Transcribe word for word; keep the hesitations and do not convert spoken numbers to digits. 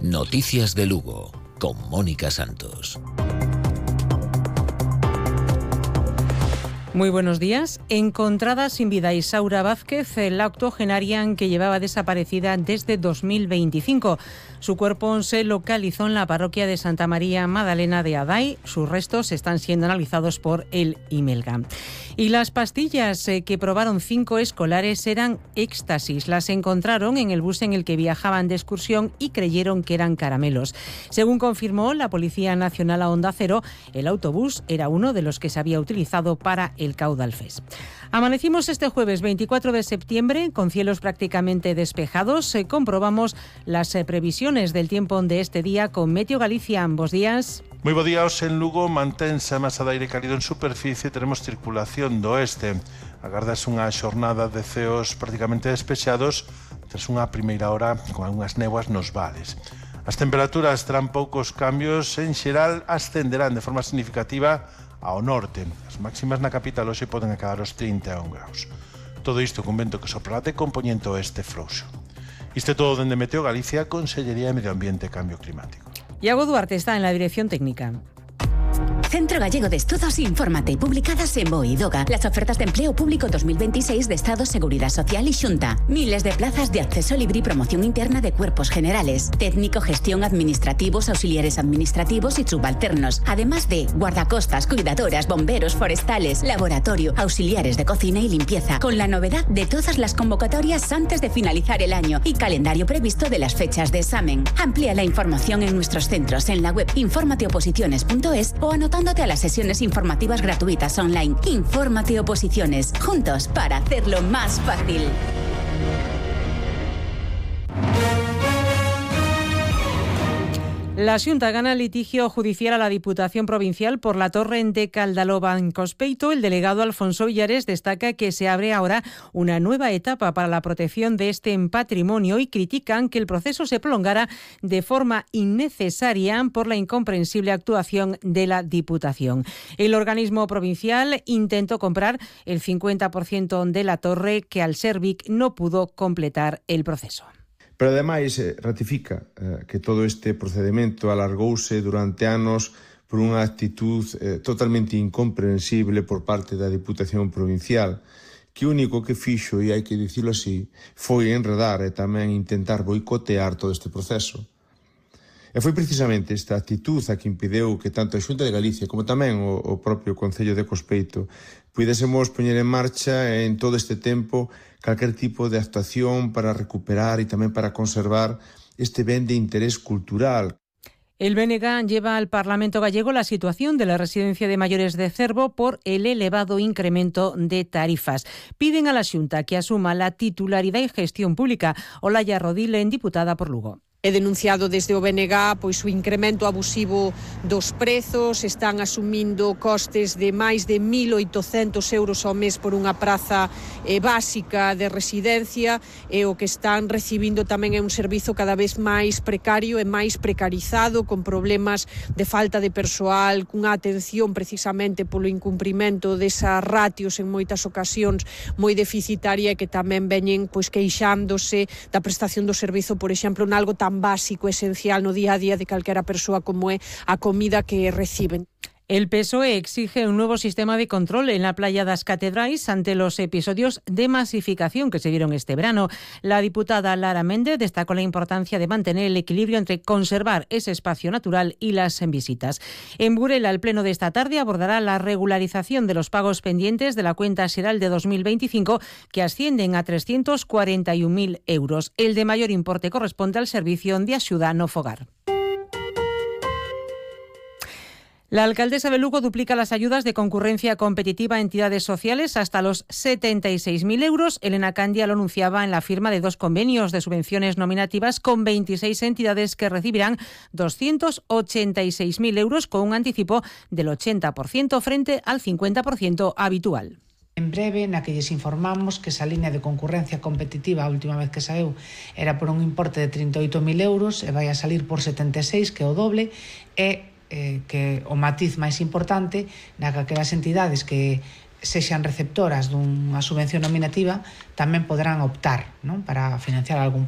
Noticias de Lugo, con Mónica Santos. Muy buenos días. Encontrada sin vida Isaura Vázquez, la octogenaria que llevaba desaparecida desde dos mil veinticinco. Su cuerpo se localizó en la parroquia de Santa María Magdalena de Aday. Sus restos están siendo analizados por el IMELGA. Y las pastillas que probaron cinco escolares eran éxtasis. Las encontraron en el bus en el que viajaban de excursión y creyeron que eran caramelos. Según confirmó la Policía Nacional a Onda Cero, el autobús era uno de los que se había utilizado para el Caudal Fest. Amanecimos este jueves veinticuatro de septiembre con cielos prácticamente despejados. Eh, comprobamos las eh, previsiones del tiempo de este día con Meteo Galicia. Bos días. Moi bo día, en Lugo mantense a masa de aire cálido en superficie. Teremos circulación do oeste. Agardase unha xornada de ceos prácticamente despexados tras unha primeira hora con algunhas néboas nos vales. As temperaturas terán poucos cambios. En xeral ascenderán de forma significativa ao norte. As máximas na capital hoxe poden acadar os trinta e un graus. Todo isto con vento que soprará de compoñente oeste frouxo. Isto é todo dende Meteo Galicia, Consellería de Medio Ambiente e Cambio Climático. Iago Duarte está en la dirección técnica. Centro Gallego de Estudos Infórmate, publicadas en BOE y DOGA. Las ofertas de empleo público dos mil veintiséis de Estado, Seguridad Social y Xunta. Miles de plazas de acceso libre y promoción interna de cuerpos generales. Técnico, gestión, administrativos, auxiliares administrativos y subalternos. Además de guardacostas, cuidadoras, bomberos, forestales, laboratorio, auxiliares de cocina y limpieza. Con la novedad de todas las convocatorias antes de finalizar el año y calendario previsto de las fechas de examen. Amplía la información en nuestros centros en la web informateoposiciones punto es o anotando a las sesiones informativas gratuitas online. Infórmate Oposiciones, juntos para hacerlo más fácil. La Xunta gana el litigio judicial a la Diputación Provincial por la torre de Caldaloba en Cospeito. El delegado Alfonso Villares destaca que se abre ahora una nueva etapa para la protección de este patrimonio y critican que el proceso se prolongara de forma innecesaria por la incomprensible actuación de la Diputación. El organismo provincial intentó comprar el cincuenta por ciento de la torre que al Servic no pudo completar el proceso. Pero ademais ratifica eh, que todo este procedimento alargouse durante anos por unha actitud eh, totalmente incomprensible por parte da Diputación Provincial, que o único que fixo, e hai que dicilo así, foi enredar e tamén intentar boicotear todo este proceso. E foi precisamente esta actitud a que impedeu que tanto a Xunta de Galicia como tamén o, o propio Concello de Cospeito puidésemos poñer en marcha en todo este tempo calquer tipo de actuación para recuperar e tamén para conservar este ben de interés cultural. El B N G lleva al Parlamento gallego la situación de la residencia de mayores de Cervo por el elevado incremento de tarifas. Piden a la Xunta que asuma la titularidade e gestión pública. Olaya Rodil, diputada por Lugo. É denunciado desde o B N G pois o incremento abusivo dos prezos, están asumindo costes de máis de mil oitocentos euros ao mes por unha praza eh, básica de residencia e o que están recibindo tamén é un servizo cada vez máis precario e máis precarizado, con problemas de falta de persoal, cunha atención precisamente polo incumprimento desas ratios en moitas ocasións moi deficitaria e que tamén veñen pois queixándose da prestación do servizo, por exemplo, en algo tan básico, esencial no día a día de calquera persoa como é a comida que reciben. El P S O E exige un nuevo sistema de control en la playa das Catedrais ante los episodios de masificación que se vieron este verano. La diputada Lara Méndez destacó la importancia de mantener el equilibrio entre conservar ese espacio natural y las visitas. En Burela, el pleno de esta tarde abordará la regularización de los pagos pendientes de la cuenta xeral de dos mil veinticinco, que ascienden a trescientos cuarenta y un mil euros. El de mayor importe corresponde al servicio de axuda no fogar. La alcaldesa de Lugo duplica las ayudas de concurrencia competitiva a entidades sociales hasta los setenta y seis mil euros. Elena Candia lo anunciaba en la firma de dos convenios de subvenciones nominativas con veintiséis entidades que recibirán doscientos ochenta y seis mil euros con un anticipo del ochenta por ciento frente al cincuenta por ciento habitual. En breve, na que lles informamos que esa línea de concurrencia competitiva a última vez que saeu era por un importe de trinta e oito mil euros e vai a salir por setenta e seis, que é o doble, e eh, que o matiz máis importante na que aquelas entidades que sexan receptoras dunha subvención nominativa tamén poderán optar, non, para financiar algún